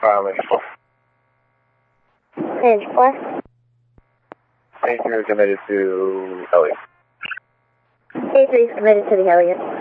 Manage 4. Manage 4. A3 is committed to Elliot. A3 is committed to the Elliot.